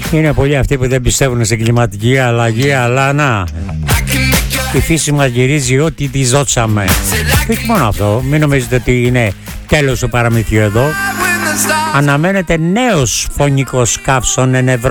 Είναι πολλοί αυτοί που δεν πιστεύουν σε κλιματική αλλαγή, αλλά να, η φύση μας γυρίζει ό,τι τη δώσαμε. Και όχι μόνο αυτό, μην νομίζετε ότι είναι τέλος του παραμυθιού εδώ. Αναμένεται νέος φωνικός καύσων εν Ευρώπη.